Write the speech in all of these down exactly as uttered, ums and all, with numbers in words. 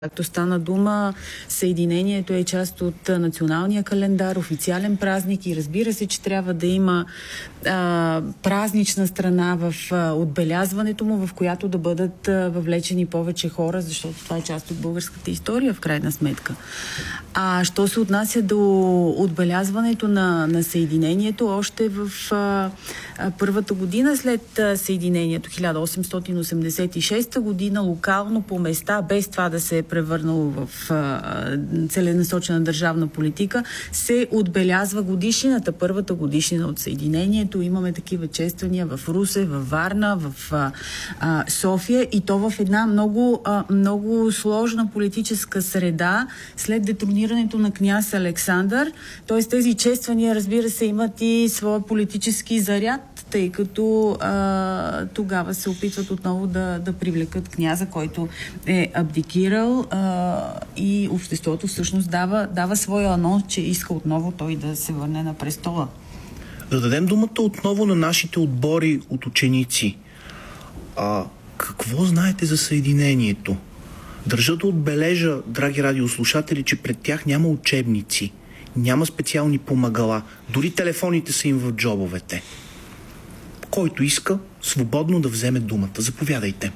Както стана дума, Съединението е част от националния календар, официален празник и разбира се, че трябва да има а, празнична страна в а, отбелязването му, в която да бъдат а, въвлечени повече хора, защото това е част от българската история в крайна сметка. А що се отнася до отбелязването на, на Съединението, още в а, а, първата година след а, Съединението, хиляда осемстотин осемдесет и шеста година, локално по места, без това да се превърнало в а, целенасочена държавна политика, се отбелязва годишнината, първата годишнина от Съединението. Имаме такива чествания в Русе, в Варна, в а, а, София и то в една много, а, много сложна политическа среда след детронирането на княз Александър. Тоест тези чествания, разбира се, имат и своя политически заряд, тъй като а, тогава се опитват отново да, да привлекат княза, който е абдикирал а, и обществото всъщност дава, дава своя анонс, че иска отново той да се върне на престола. Да дадем думата отново на нашите отбори от ученици. А, какво знаете за Съединението? Държа да отбележа, драги радиослушатели, че пред тях няма учебници, няма специални помагала, дори телефоните са им в джобовете. Който иска, свободно да вземе думата. Заповядайте.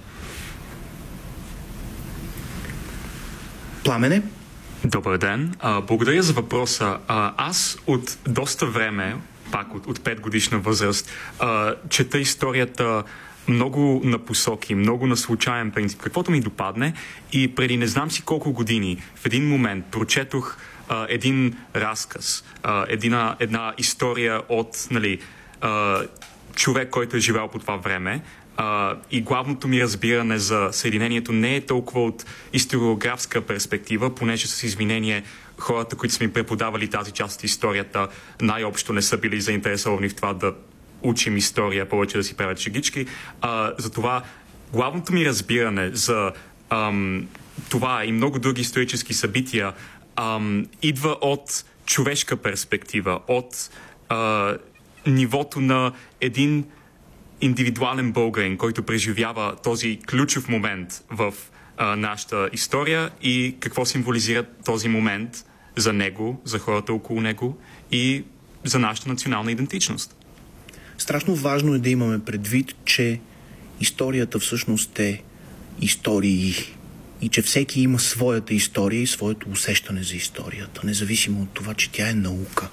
Пламене? Добър ден. А, благодаря за въпроса. А, аз от доста време, пак от, от пет годишна възраст, а, чета историята много на посоки, много на случайен принцип, каквото ми допадне, и преди не знам си колко години в един момент прочетох а, един разказ, а, една, една история от, нали, а, човек, който е живял по това време. Uh, и главното ми разбиране за Съединението не е толкова от историографска перспектива, понеже с извинение хората, които са ми преподавали тази част от историята, най-общо не са били заинтересовани в това да учим история, повече да си правят шегички. Uh, затова главното ми разбиране за um, това и много други исторически събития um, идва от човешка перспектива, от uh, нивото на един индивидуален българин, който преживява този ключов момент в а, нашата история и какво символизира този момент за него, за хората около него и за нашата национална идентичност. Страшно важно е да имаме предвид, че историята всъщност е истории и че всеки има своята история и своето усещане за историята, независимо от това, че тя е наука.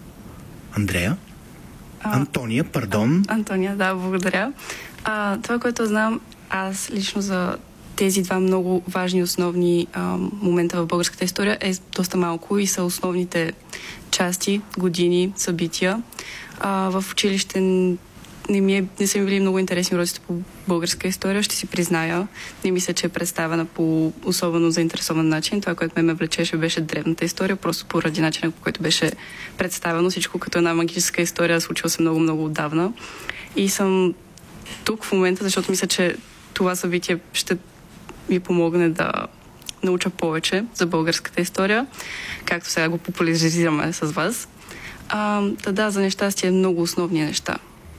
Андрея? А, Антония, пардон. А, Антония, да, благодаря. А, това, което знам аз лично за тези два много важни основни а, момента в българската история е доста малко и са основните части, години, събития. А, в училище не, ми е, не са ми били много интересни уроците по българска история, ще си призная. Не мисля, че е представена по особено заинтересован начин. Това, което ме ме влечеше, беше древната история, просто поради начина, по който беше представено всичко като една магическа история, случила се много-много отдавна. И съм тук в момента, защото мисля, че това събитие ще ми помогне да науча повече за българската история, както сега го популяризираме с вас. А, да, да, за нещастие много основни неща.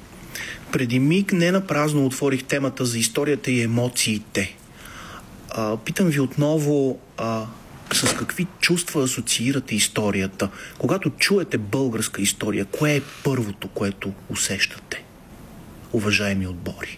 Преди миг не напразно отворих темата за историята и емоциите. А, питам ви отново, а, с какви чувства асоциирате историята? Когато чуете българска история, кое е първото, което усещате, уважаеми отбори?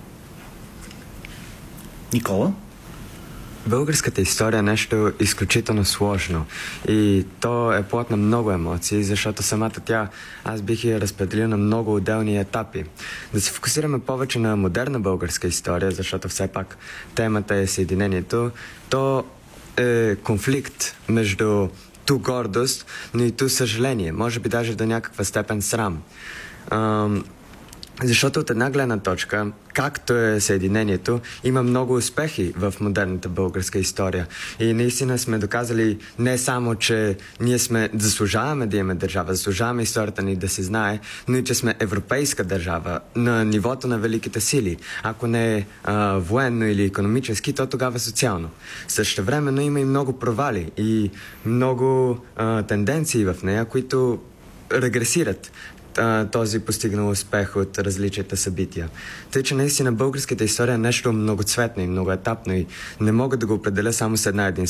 Никола? Българската история е нещо изключително сложно и то е плод на много емоции, защото самата тя аз бих я разпределил на много отделни етапи. Да се фокусираме повече на модерна българска история, защото все пак темата е Съединението, то е конфликт между ту гордост, но и ту съжаление, може би даже до някаква степен срам. Ам... Защото от една гледна точка, както е Съединението, има много успехи в модерната българска история. И наистина сме доказали не само, че ние сме заслужаваме да имаме държава, заслужаваме историята ни да се знае, но и че сме европейска държава на нивото на великите сили. Ако не е а, военно или икономически, то тогава социално. Същевременно има и много провали и много а, тенденции в нея, които регресират. а, този постигнал успех от различните събития. Тъй, че наистина българската история е нещо многоцветно и многоетапно и не мога да го определя само с една един